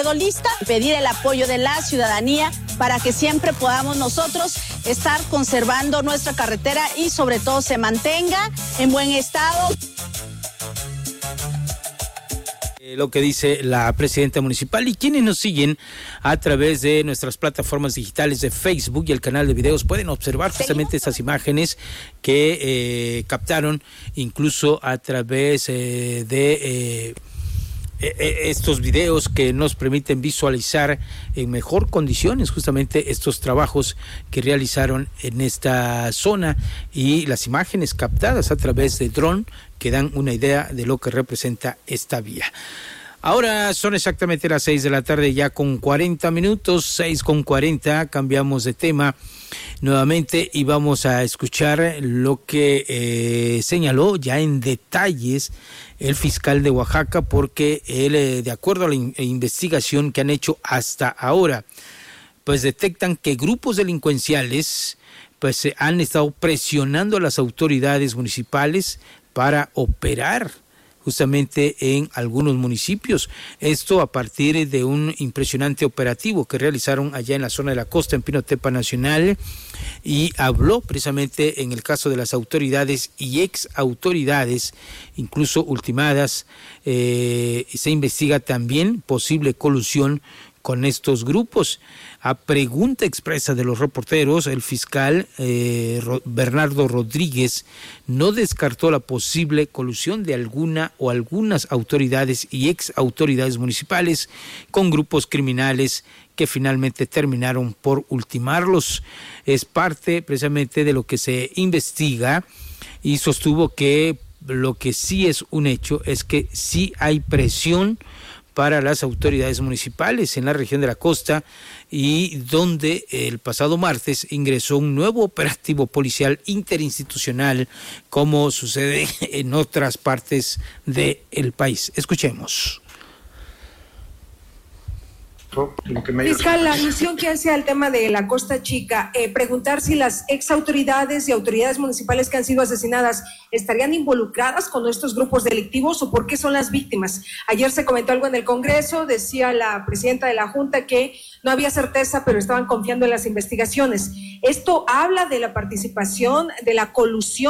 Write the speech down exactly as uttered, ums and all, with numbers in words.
lista, pedir el apoyo de la ciudadanía para que siempre podamos nosotros estar conservando nuestra carretera y sobre todo se mantenga en buen estado. Lo que dice la presidenta municipal y quienes nos siguen a través de nuestras plataformas digitales de Facebook y el canal de videos pueden observar justamente estas imágenes que eh, captaron incluso a través eh, de eh, estos videos que nos permiten visualizar en mejor condiciones justamente estos trabajos que realizaron en esta zona y las imágenes captadas a través de dron que dan una idea de lo que representa esta vía. Ahora son exactamente las seis de la tarde ya con cuarenta minutos, seis con cuarenta, cambiamos de tema nuevamente y vamos a escuchar lo que eh, señaló ya en detalles el fiscal de Oaxaca, porque él, eh, de acuerdo a la in- investigación que han hecho hasta ahora, pues detectan que grupos delincuenciales pues eh, han estado presionando a las autoridades municipales para operar justamente en algunos municipios. Esto a partir de un impresionante operativo que realizaron allá en la zona de la costa, en Pinotepa Nacional, y habló precisamente en el caso de las autoridades y ex autoridades, incluso ultimadas. Eh, se investiga también posible colusión con estos grupos. A pregunta expresa de los reporteros, el fiscal eh, Ro- Bernardo Rodríguez no descartó la posible colusión de alguna o algunas autoridades y ex autoridades municipales con grupos criminales que finalmente terminaron por ultimarlos. Es parte precisamente de lo que se investiga y sostuvo que lo que sí es un hecho es que sí hay presión para las autoridades municipales en la región de la costa y donde el pasado martes ingresó un nuevo operativo policial interinstitucional como sucede en otras partes del país. Escuchemos. Fiscal, la alusión que hace al tema de la Costa Chica, eh, preguntar si las ex autoridades y autoridades municipales que han sido asesinadas estarían involucradas con estos grupos delictivos o por qué son las víctimas. Ayer se comentó algo en el Congreso, decía la presidenta de la Junta que no había certeza, pero estaban confiando en las investigaciones. Esto habla de la participación, de la colusión